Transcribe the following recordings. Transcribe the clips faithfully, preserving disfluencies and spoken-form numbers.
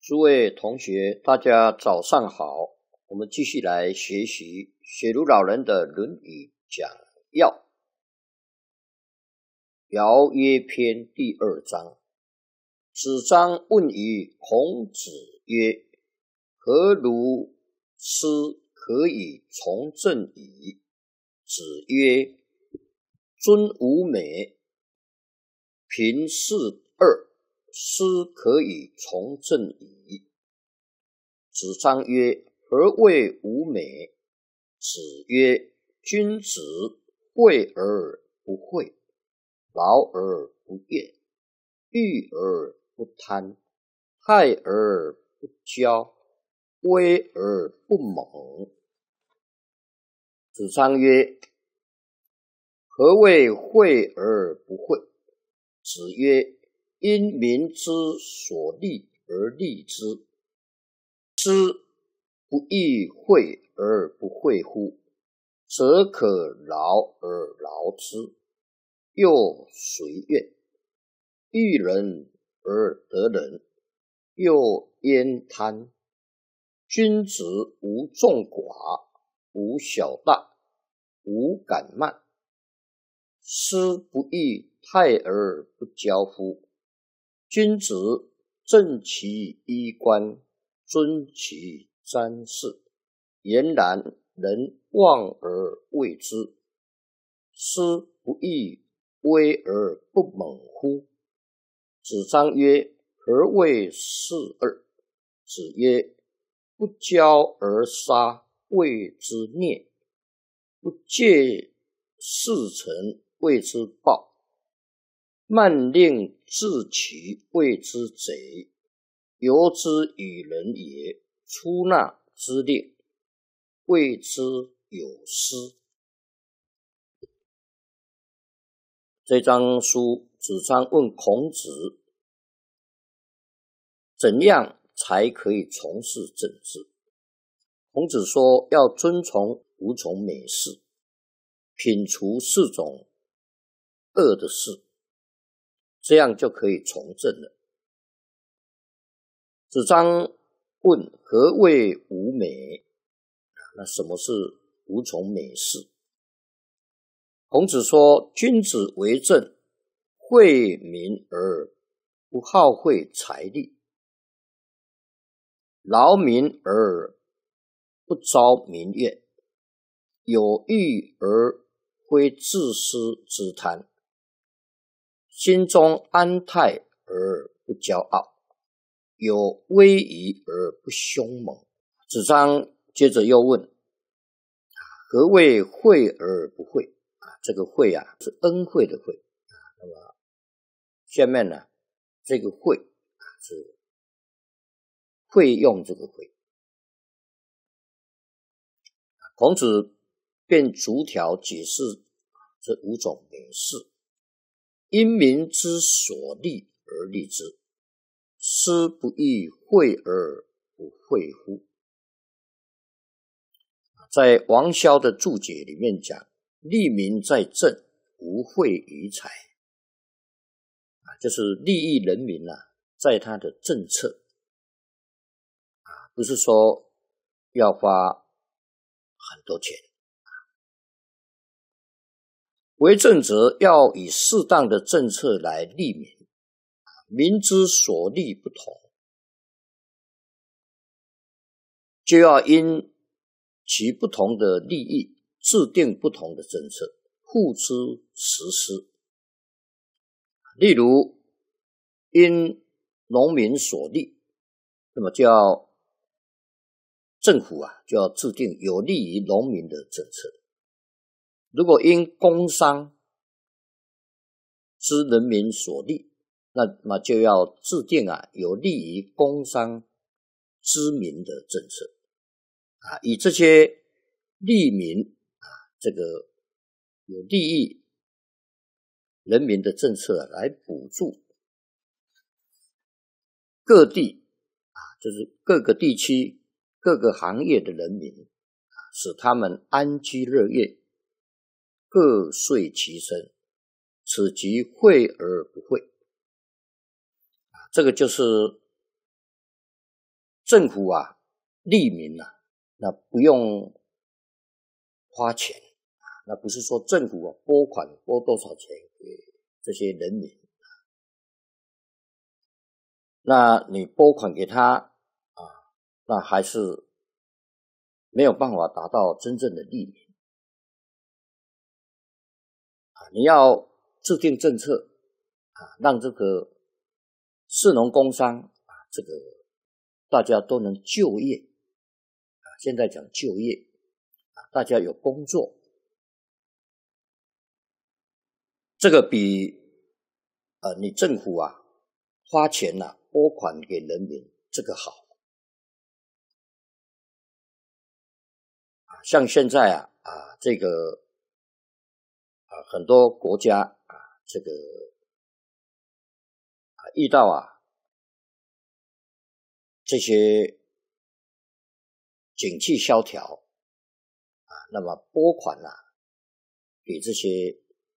诸位同学，大家早上好。我们继续来学习雪如老人的《论语》讲要。尧曰篇第二章。子张问于孔子曰：何如斯可以从政矣？子曰：尊吾美，贫士二，斯可以从政矣。子张曰：何谓吾美？子曰：君子惠而不惠，劳而不厌，欲而不贪，害而不骄，威而不猛。子张曰：何谓惠而不惠？子曰：因民之所利而利之，斯不亦惠而不惠乎？则可劳而劳之，又谁怨？欲人而得人，又焉贪？君子无众寡，无小大，无敢慢，斯不亦泰而不骄乎？君子正其衣冠，尊其瞻视，俨然人望而畏之，斯不亦威而不猛乎？子张曰：何谓士二？子曰：不骄而杀，谓之孽；不戒事成，谓之暴；慢令自取，谓之贼；由之与人也，出纳之令，谓之有司。这章书，子张问孔子，怎样才可以从事政治？孔子说，要遵从五种美事，摒除四种恶的事，这样就可以从政了。子张问何谓五美？那什么是五种美事？孔子说，君子为政，惠民而不好惠财力，劳民而不招民怨，有欲而非自私之贪，心中安泰而不骄傲，有威仪而不凶猛。子张接着又问，何谓惠而不惠？啊，这个惠啊，是恩惠的惠。啊，那么下面呢，这个惠啊是惠用这个惠。孔子便逐条解释这五种美事。因民之所利而利之，斯不亦惠而不惠乎？在王萧的注解里面讲，利民在政，无惠于财，就是利益人民啊，在他的政策，不是说要花很多钱。为政者要以适当的政策来利民，民之所利不同，就要因其不同的利益制定不同的政策，付之实施。例如因农民所利，那么就要政府啊就要制定有利于农民的政策。如果因工商之人民所利，那么就要制定啊有利于工商之民的政策啊，以这些利民啊这个有利益人民的政策来补助各地啊，就是各个地区各个行业的人民啊，使他们安居乐业，各遂其身，此即惠而不惠。这个就是政府啊利民啊，那不用花钱，那不是说政府啊拨款拨多少钱给这些人民，那你拨款给他啊，那还是没有办法达到真正的利民啊。你要制定政策啊，让这个士农工商啊，这个大家都能就业啊。现在讲就业啊，大家有工作，这个比呃你政府啊花钱啊拨款给人民这个好啊。像现在啊啊这个啊很多国家啊这个啊遇到啊这些景气萧条啊，那么拨款啊给这些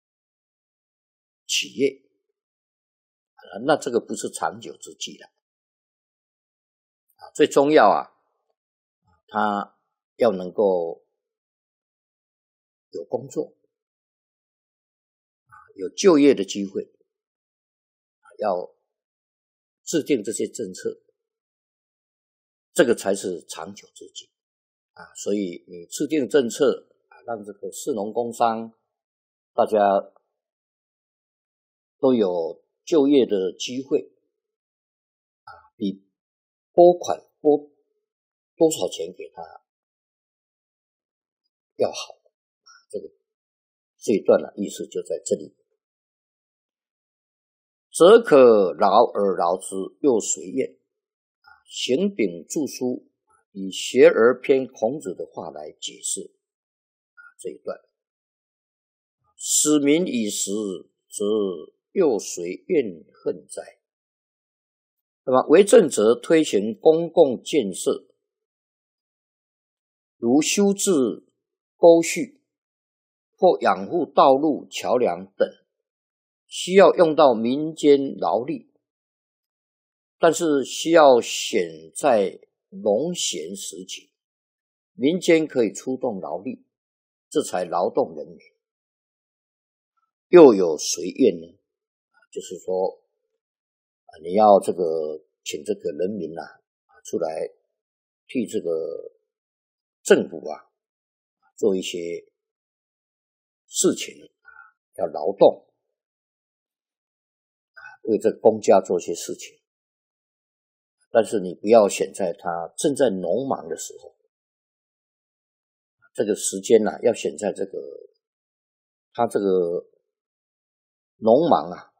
企业，啊，那这个不是长久之计了啊。最重要啊，他要能够有工作啊，有就业的机会啊，要制定这些政策，这个才是长久之计啊。所以你制定政策啊，让这个士农工商大家都有就业的机会啊，比拨款拨多少钱给他要好啊。这个这一段的意思就在这里。则可劳而劳之，又随愿。行丙注疏以学而篇孔子的话来解释这一段。使民以时，则又随怨恨哉。那么为政者推行公共建设，如修治沟渠或养护道路、桥梁等，需要用到民间劳力，但是需要选在农闲时期，民间可以出动劳力，这才劳动人民。又有随愿呢，就是说啊，你要这个请这个人民啊出来替这个政府啊做一些事情啊，要劳动啊，为这个公家做些事情。但是你不要选在他正在农忙的时候，这个时间啊，要选在这个他这个农忙啊